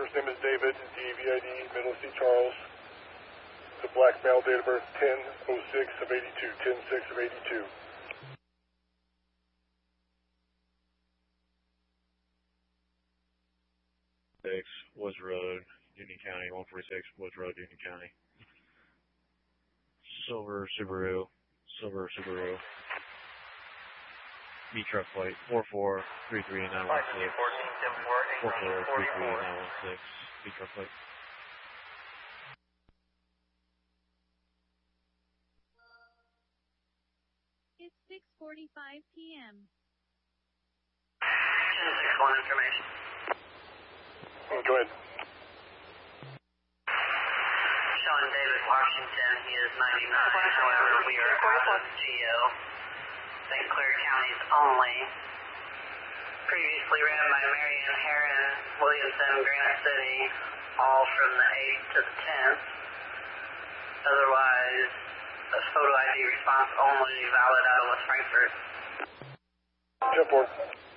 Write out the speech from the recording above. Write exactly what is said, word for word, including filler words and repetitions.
First name is David, D A V I D, middle C Charles. The black male, date of birth ten oh six of eighty-two, ten six of eighty-two. six, Woods Road, Union County, one forty-six, Woods Road, Union County. Silver Subaru, Silver Subaru. B truck plate, four four three three nine one six. four four three three nine one six, B truck plate. It's six forty-five p m ten six one information. Oh, go ahead. Sean David Washington, he is ninety-nine, however, we are out of G O. Saint Clair counties only. Previously ran by Marion Heron, Williamson, Granite City, all from the eighth to the tenth. Otherwise, a photo I D response only, valid out of West Frankfort. ten four.